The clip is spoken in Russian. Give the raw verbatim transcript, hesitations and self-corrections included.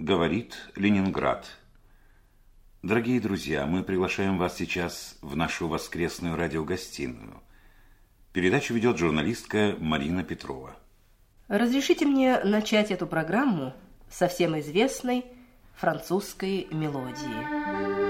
Говорит Ленинград. Дорогие друзья, мы приглашаем вас сейчас в нашу воскресную радиогостиную. Передачу ведет журналистка Марина Петрова. Разрешите мне начать эту программу со всем известной французской мелодии.